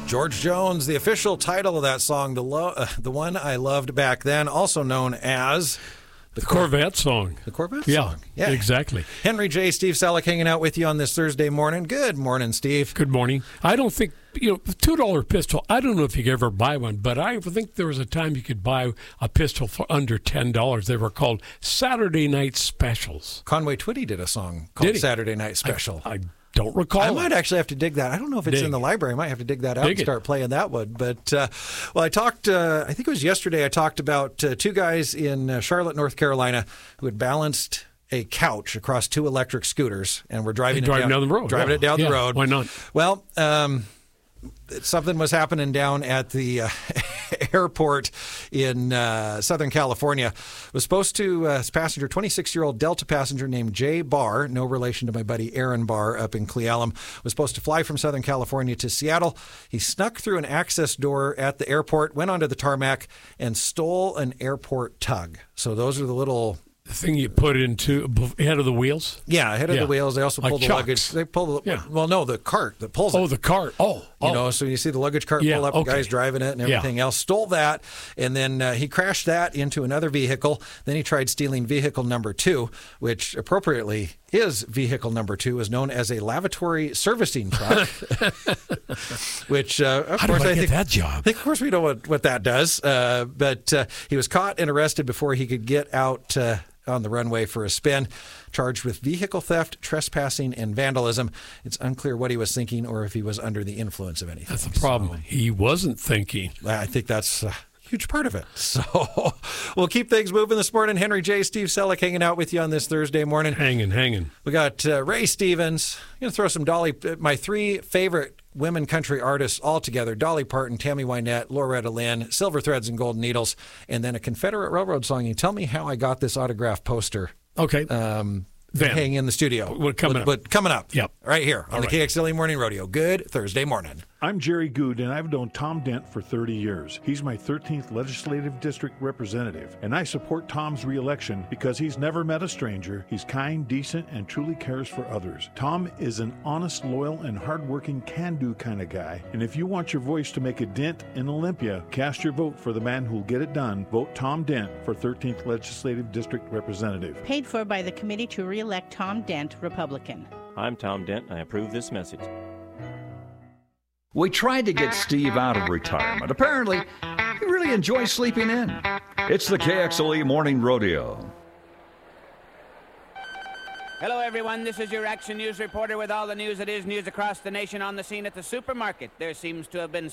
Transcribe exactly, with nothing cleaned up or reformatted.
George Jones, the official title of that song, the lo- uh, the one I loved back then, also known as the, the Cor- Corvette song. The Corvette yeah, song. Yeah, exactly. Henry J. Steve Selleck hanging out with you on this Thursday morning. Good morning, Steve. Good morning. I don't think, you know, two dollar pistol, I don't know if you could ever buy one, but I think there was a time you could buy a pistol for under ten dollars. They were called Saturday Night Specials. Conway Twitty did a song called Saturday Night Special. I, I don't recall. I might actually have to dig that. I don't know if it's dig. in the library. I might have to dig that out dig and start it. playing that one. But, uh, well, I talked, uh, I think it was yesterday, I talked about uh, two guys in uh, Charlotte, North Carolina who had balanced a couch across two electric scooters and were driving, and it, driving down, down the road. Driving yeah. it down yeah. the road. Why not? Well, um, something was happening down at the uh, airport in uh, Southern California. Was supposed to, uh, passenger, twenty-six-year-old Delta passenger named Jay Barr, no relation to my buddy Aaron Barr up in Cle Elum, was supposed to fly from Southern California to Seattle. He snuck through an access door at the airport, went onto the tarmac, and stole an airport tug. So those are the little... The thing you put into ahead of the wheels? Yeah, ahead of yeah. the wheels. They also like pull the chocks. luggage. They pull the, yeah. well, no, the cart that pulls it. Oh, the cart. Oh, You oh. know, so you see the luggage cart yeah, pull up, okay. the guy's driving it and everything yeah. else. Stole that, and then uh, he crashed that into another vehicle. Then he tried stealing vehicle number two, which appropriately his vehicle number two is known as a lavatory servicing truck. which, uh, of How course, do I, I get think, that job? I think, of course, we know what, what that does. Uh, but uh, he was caught and arrested before he could get out uh, on the runway for a spin, charged with vehicle theft, trespassing, and vandalism. It's unclear what he was thinking or if he was under the influence of anything. That's the problem. So, he wasn't thinking. I think that's a huge part of it. So we'll keep things moving this morning. Henry J. Steve Selleck hanging out with you on this Thursday morning. Hanging, hanging. We got uh, Ray Stevens. I'm going to throw some Dolly, my three favorite women country artists all together: Dolly Parton, Tammy Wynette, Loretta Lynn, Silver Threads and Golden Needles, and then a Confederate Railroad song. You tell me how I got this autograph poster. Okay. Um, Then. hanging in the studio. What coming but, up? But coming up. Yep. Right here on all the right. K X L E Morning Rodeo. Good Thursday morning. I'm Jerry Good, and I've known Tom Dent for thirty years. He's my thirteenth Legislative District Representative, and I support Tom's re-election because he's never met a stranger, he's kind, decent, and truly cares for others. Tom is an honest, loyal, and hardworking, can-do kind of guy, and if you want your voice to make a dent in Olympia, cast your vote for the man who'll get it done. Vote Tom Dent for thirteenth Legislative District Representative. Paid for by the Committee to Re-elect Tom Dent, Republican. I'm Tom Dent, and I approve this message. We tried to get Steve out of retirement. Apparently, he really enjoys sleeping in. It's the K X L E Morning Rodeo. Hello, everyone. This is your Action News reporter with all the news that is news across the nation on the scene at the supermarket. There seems to have been